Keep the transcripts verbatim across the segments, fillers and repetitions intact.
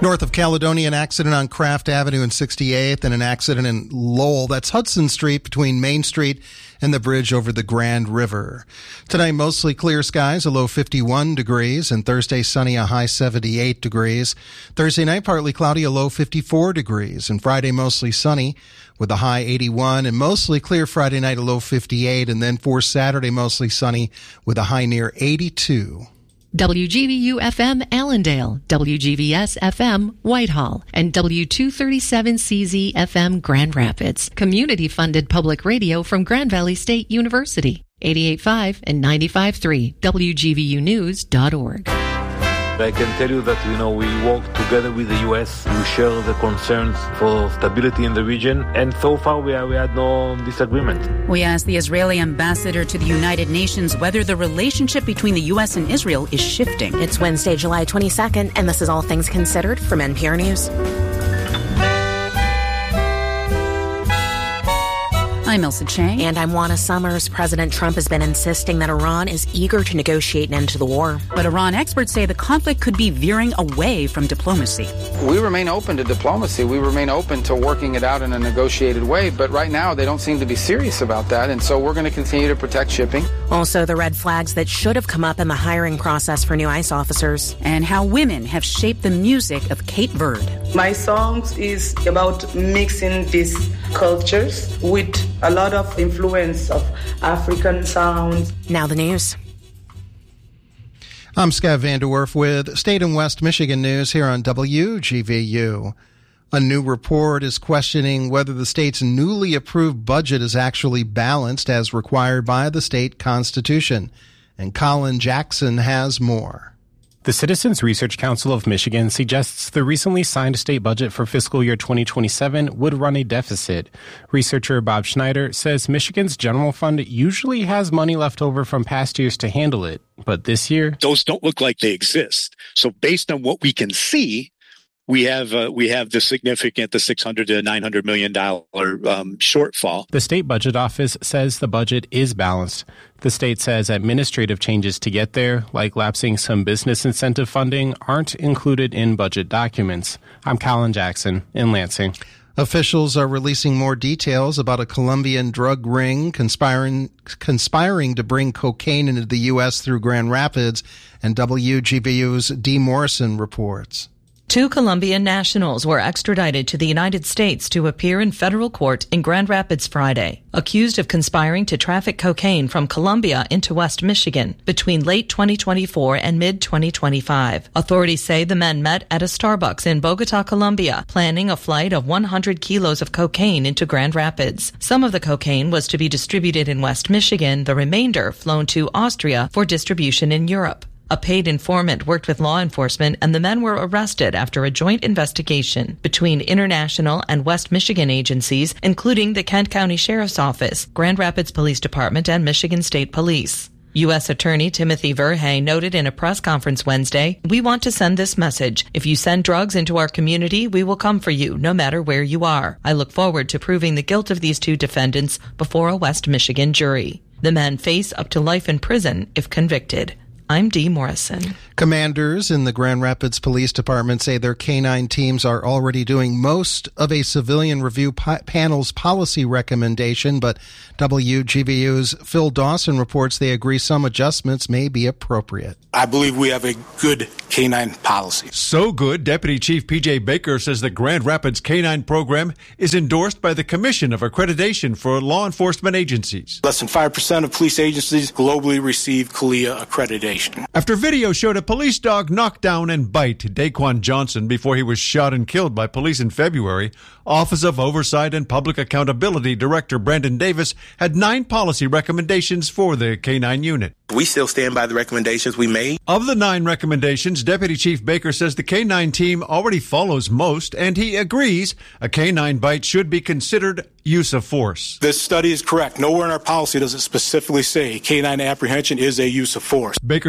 North of Caledonia, an accident on Craft Avenue and sixty-eighth, and an accident in Lowell. That's Hudson Street between Main Street and the bridge over the Grand River. Tonight, mostly clear skies, a low fifty-one degrees, and Thursday, sunny, a high seventy-eight degrees. Thursday night, partly cloudy, a low fifty-four degrees, and Friday, mostly sunny with a high eighty-one, and mostly clear Friday night, a low fifty-eight, and then for Saturday, mostly sunny with a high near eighty-two. W G V U F M Allendale, W G V S F M Whitehall, and W two thirty-seven C Z F M Grand Rapids. Community-funded public radio from Grand Valley State University. eighty-eight point five and ninety-five point three, W G V U news dot org. I can tell you that, you know, we work together with the U S. We share the concerns for stability in the region, and so far we, are, we had no disagreement. We asked the Israeli ambassador to the United Nations whether the relationship between the U S and Israel is shifting. It's Wednesday, July twenty-second, and this is All Things Considered from N P R News. I'm Elsa Chang. And I'm Juana Summers. President Trump has been insisting that Iran is eager to negotiate an end to the war. But Iran experts say the conflict could be veering away from diplomacy. We remain open to diplomacy. We remain open to working it out in a negotiated way. But right now, they don't seem to be serious about that. And so we're going to continue to protect shipping. Also, the red flags that should have come up in the hiring process for new ICE officers. And how women have shaped the music of Kate Bird. My songs is about mixing these cultures with a lot of influence of African sounds. Now the news. I'm Scott Vanderwerf with State and West Michigan News here on W G V U. A new report is questioning whether the state's newly approved budget is actually balanced as required by the state constitution. And Colin Jackson has more. The Citizens Research Council of Michigan suggests the recently signed state budget for fiscal year twenty twenty-seven would run a deficit. Researcher Bob Schneider says Michigan's general fund usually has money left over from past years to handle it, but this year those don't look like they exist. So based on what we can see, we have uh, we have the significant, the six hundred to nine hundred million dollars um, shortfall. The state budget office says the budget is balanced. The state says administrative changes to get there, like lapsing some business incentive funding, aren't included in budget documents. I'm Colin Jackson in Lansing. Officials are releasing more details about a Colombian drug ring conspiring conspiring to bring cocaine into the U S through Grand Rapids, and W G V U's Dee Morrison reports. Two Colombian nationals were extradited to the United States to appear in federal court in Grand Rapids Friday, accused of conspiring to traffic cocaine from Colombia into West Michigan between late twenty twenty-four and mid twenty twenty-five. Authorities say the men met at a Starbucks in Bogota, Colombia, planning a flight of one hundred kilos of cocaine into Grand Rapids. Some of the cocaine was to be distributed in West Michigan, the remainder flown to Austria for distribution in Europe. A paid informant worked with law enforcement, and the men were arrested after a joint investigation between international and West Michigan agencies, including the Kent County Sheriff's Office, Grand Rapids Police Department, and Michigan State Police. U S Attorney Timothy Verhey noted in a press conference Wednesday, "We want to send this message. If you send drugs into our community, we will come for you, no matter where you are. I look forward to proving the guilt of these two defendants before a West Michigan jury. The men face up to life in prison if convicted." I'm Dee Morrison. Commanders in the Grand Rapids Police Department say their canine teams are already doing most of a civilian review pa- panel's policy recommendation, but W G V U's Phil Dawson reports they agree some adjustments may be appropriate. I believe we have a good canine policy. So good, Deputy Chief P J Baker says the Grand Rapids Canine Program is endorsed by the Commission of Accreditation for Law Enforcement Agencies. Less than five percent of police agencies globally receive CALIA accreditation. After video showed a police dog knock down and bite Daquan Johnson before he was shot and killed by police in February, Office of Oversight and Public Accountability Director Brandon Davis had nine policy recommendations for the canine unit. We still stand by the recommendations we made. Of the nine recommendations, Deputy Chief Baker says the canine team already follows most, and he agrees a canine bite should be considered use of force. This study is correct. Nowhere in our policy does it specifically say canine apprehension is a use of force. Baker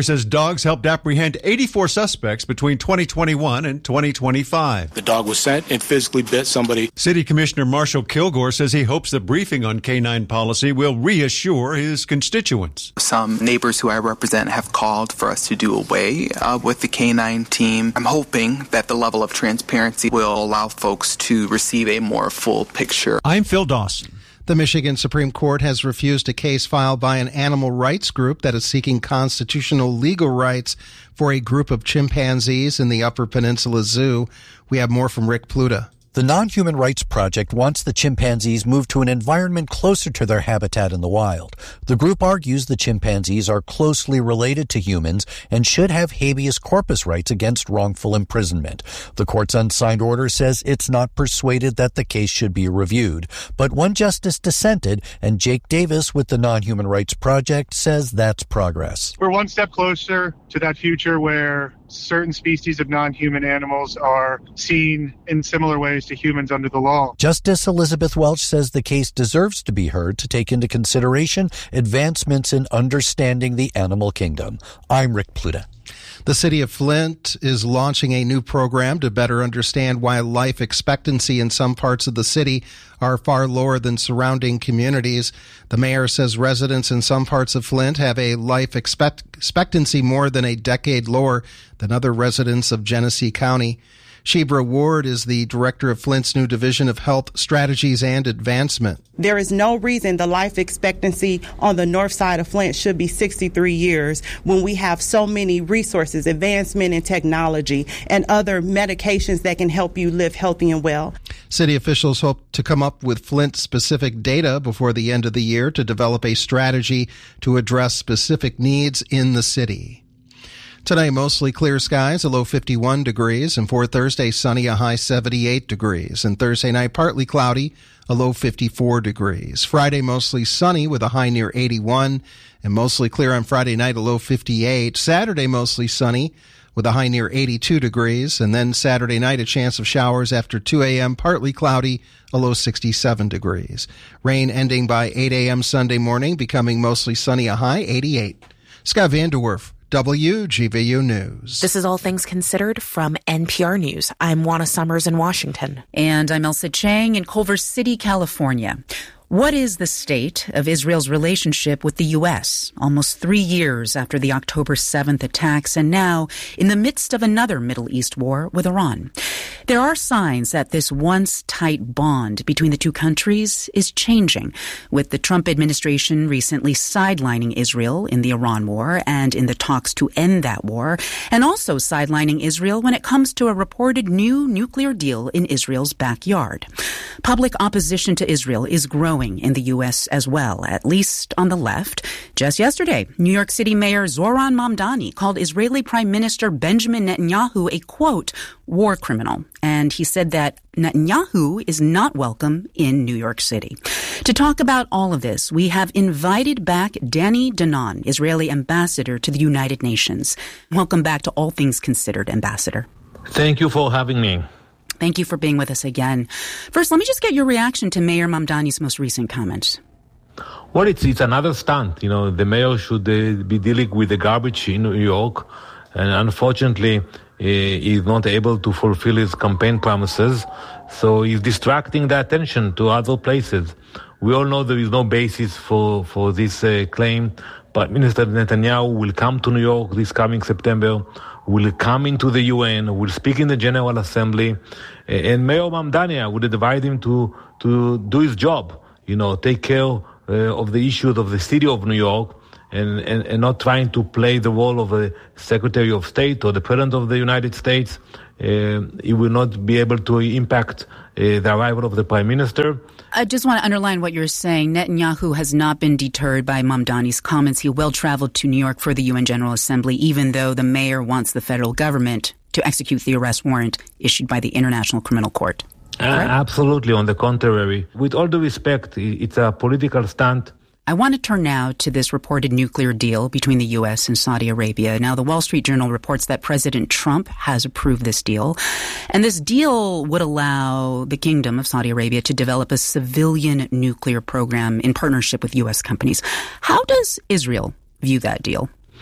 says dogs helped apprehend eighty-four suspects between twenty twenty-one and twenty twenty-five. The dog was sent and physically bit somebody. City Commissioner Marshall Kilgore says he hopes the briefing on canine policy will reassure his constituents. Some neighbors who I represent have called for us to do away uh, with the canine team. I'm hoping that the level of transparency will allow folks to receive a more full picture. I'm Phil Dawson. The Michigan Supreme Court has refused a case filed by an animal rights group that is seeking constitutional legal rights for a group of chimpanzees in the Upper Peninsula Zoo. We have more from Rick Pluta. The Non-Human Rights Project wants the chimpanzees moved to an environment closer to their habitat in the wild. The group argues the chimpanzees are closely related to humans and should have habeas corpus rights against wrongful imprisonment. The court's unsigned order says it's not persuaded that the case should be reviewed, but one justice dissented, and Jake Davis with the Non-Human Rights Project says that's progress. We're one step closer to that future where certain species of non-human animals are seen in similar ways to humans under the law. Justice Elizabeth Welch says the case deserves to be heard to take into consideration advancements in understanding the animal kingdom. I'm Rick Pluta. The city of Flint is launching a new program to better understand why life expectancy in some parts of the city are far lower than surrounding communities. The mayor says residents in some parts of Flint have a life expect- expectancy more than a decade lower than other residents of Genesee County. Shebra Ward is the director of Flint's new Division of Health Strategies and Advancement. There is no reason the life expectancy on the north side of Flint should be sixty-three years when we have so many resources, advancement in technology, and other medications that can help you live healthy and well. City officials hope to come up with Flint-specific data before the end of the year to develop a strategy to address specific needs in the city. Today, mostly clear skies, a low fifty-one degrees, and for Thursday, sunny, a high seventy-eight degrees. And Thursday night, partly cloudy, a low fifty-four degrees. Friday, mostly sunny with a high near eighty-one, and mostly clear on Friday night, a low fifty-eight. Saturday, mostly sunny with a high near eighty-two degrees. And then Saturday night, a chance of showers after two a.m., partly cloudy, a low sixty-seven degrees. Rain ending by eight a.m. Sunday morning, becoming mostly sunny, a high eighty-eight. Scott Vanderwerf, W G V U News. This is All Things Considered from N P R News. I'm Juana Summers in Washington. And I'm Elsa Chang in Culver City, California. What is the state of Israel's relationship with the U S almost three years after the October seventh attacks and now in the midst of another Middle East war with Iran? There are signs that this once tight bond between the two countries is changing, with the Trump administration recently sidelining Israel in the Iran war and in the talks to end that war, and also sidelining Israel when it comes to a reported new nuclear deal in Israel's backyard. Public opposition to Israel is growing in the U S as well, at least on the left. Just yesterday, New York City Mayor Zoran Mamdani called Israeli Prime Minister Benjamin Netanyahu a, quote, war criminal. And he said that Netanyahu is not welcome in New York City. To talk about all of this, we have invited back Danny Danon, Israeli ambassador to the United Nations. Welcome back to All Things Considered, Ambassador. Thank you for having me. Thank you for being with us again. First, let me just get your reaction to Mayor Mamdani's most recent comments. Well, it's it's another stunt. You know, the mayor should uh, be dealing with the garbage in New York, and unfortunately, uh, he's not able to fulfill his campaign promises, so he's distracting the attention to other places. We all know there is no basis for, for this uh, claim, but Minister Netanyahu will come to New York this coming September, will come into the U N, will speak in the General Assembly, and Mayor Mamdani would advise him to, to do his job, you know, take care uh, of the issues of the city of New York, and, and, and not trying to play the role of a Secretary of State or the President of the United States. Uh, he will not be able to impact uh, the arrival of the Prime Minister. I just want to underline what you're saying. Netanyahu has not been deterred by Mamdani's comments. He will travel to New York for the U N General Assembly, even though the mayor wants the federal government to execute the arrest warrant issued by the International Criminal Court. Uh, absolutely. On the contrary, with all due respect, it's a political stunt. I want to turn now to this reported nuclear deal between the U S and Saudi Arabia. Now, the Wall Street Journal reports that President Trump has approved this deal. And this deal would allow the Kingdom of Saudi Arabia to develop a civilian nuclear program in partnership with U S companies. How does Israel view that deal?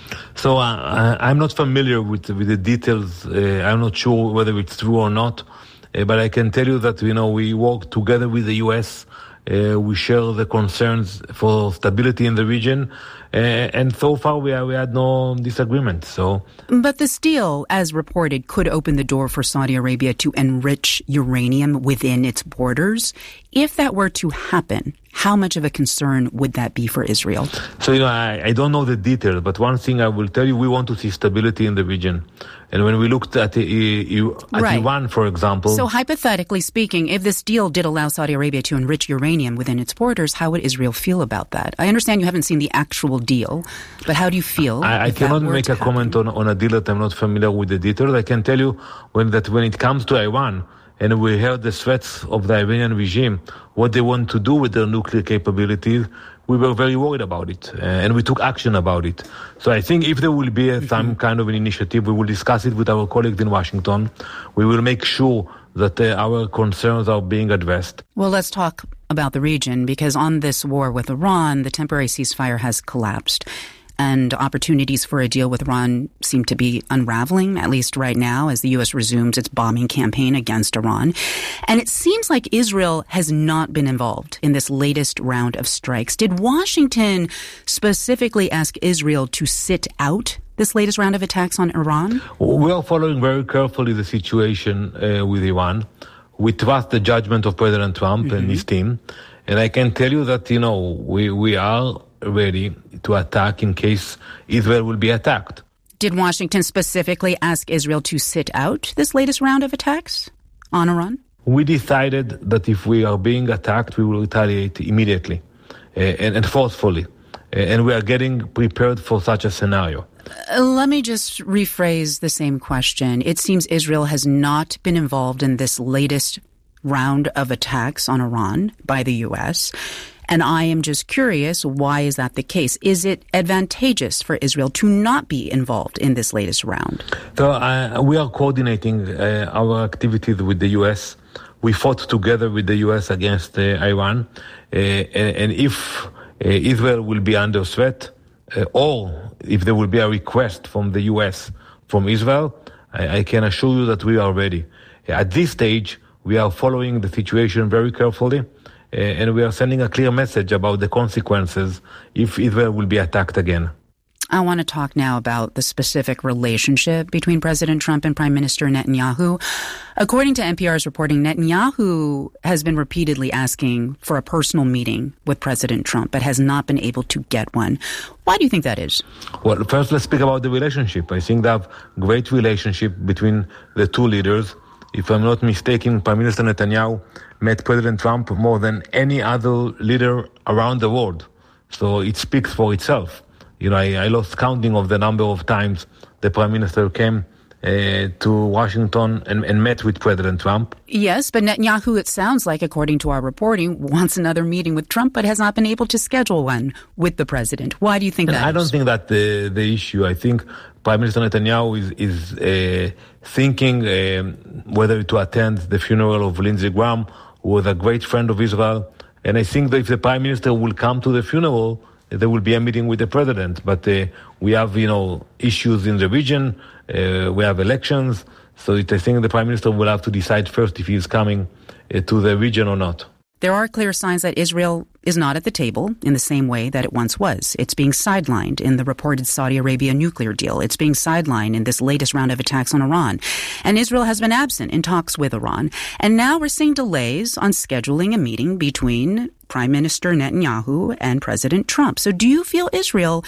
So uh, I'm not familiar with with the details. Uh, I'm not sure whether it's true or not, uh, but I can tell you that you know we work together with the U S. Uh, we share the concerns for stability in the region, uh, and so far we are, we had no disagreement. So, but this deal, as reported, could open the door for Saudi Arabia to enrich uranium within its borders. If that were to happen, how much of a concern would that be for Israel? So, you know, I, I don't know the details, but one thing I will tell you, we want to see stability in the region. And when we looked at, the, at right. Iran, for example... So hypothetically speaking, if this deal did allow Saudi Arabia to enrich uranium within its borders, how would Israel feel about that? I understand you haven't seen the actual deal, but how do you feel? I, I cannot make a happen? comment on, on a deal that I'm not familiar with the details. I can tell you when that when it comes to Iran, and we heard the threats of the Iranian regime, what they want to do with their nuclear capabilities, we were very worried about it, uh, and we took action about it. So I think if there will be a, mm-hmm. some kind of an initiative, we will discuss it with our colleagues in Washington. We will make sure that uh, our concerns are being addressed. Well, let's talk about the region, because on this war with Iran, the temporary ceasefire has collapsed. And opportunities for a deal with Iran seem to be unraveling, at least right now, as the U S resumes its bombing campaign against Iran. And it seems like Israel has not been involved in this latest round of strikes. Did Washington specifically ask Israel to sit out this latest round of attacks on Iran? We are following very carefully the situation uh, with Iran. We trust the judgment of President Trump mm-hmm. and his team. And I can tell you that, you know, we, we are ready to attack in case Israel will be attacked. Did Washington specifically ask Israel to sit out this latest round of attacks on Iran? We decided that if we are being attacked, we will retaliate immediately uh, and, and forcefully. Uh, and we are getting prepared for such a scenario. Uh, let me just rephrase the same question. It seems Israel has not been involved in this latest round of attacks on Iran by the U S, and I am just curious, why is that the case? Is it advantageous for Israel to not be involved in this latest round? So uh, we are coordinating uh, our activities with the U S. We fought together with the U S against uh, Iran. Uh, and, and if uh, Israel will be under threat, uh, or if there will be a request from the U S from Israel, I, I can assure you that we are ready. At this stage, we are following the situation very carefully. Uh, and we are sending a clear message about the consequences if Israel will be attacked again. I want to talk now about the specific relationship between President Trump and Prime Minister Netanyahu. According to N P R's reporting, Netanyahu has been repeatedly asking for a personal meeting with President Trump, but has not been able to get one. Why do you think that is? Well, first let's speak about the relationship. I think they have a great relationship between the two leaders. If I'm not mistaken, Prime Minister Netanyahu met President Trump more than any other leader around the world. So it speaks for itself. You know, I, I lost counting of the number of times the Prime Minister came uh, to Washington and, and met with President Trump. Yes, but Netanyahu, it sounds like, according to our reporting, wants another meeting with Trump, but has not been able to schedule one with the president. Why do you think and that I is? don't think that's the, the issue. I think Prime Minister Netanyahu is, is uh, thinking uh, whether to attend the funeral of Lindsey Graham, who was a great friend of Israel. And I think that if the Prime Minister will come to the funeral, there will be a meeting with the President. But uh, we have, you know, issues in the region. Uh, we have elections. So it, I think the Prime Minister will have to decide first if he is coming uh, to the region or not. There are clear signs that Israel is not at the table in the same way that it once was. It's being sidelined in the reported Saudi Arabia nuclear deal. It's being sidelined in this latest round of attacks on Iran. And Israel has been absent in talks with Iran. And now we're seeing delays on scheduling a meeting between Prime Minister Netanyahu and President Trump. So do you feel Israel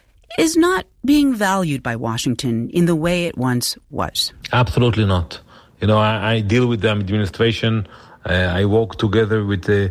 is not being valued by Washington in the way it once was? Absolutely not. You know, I, I deal with the administration. Uh, I work together with the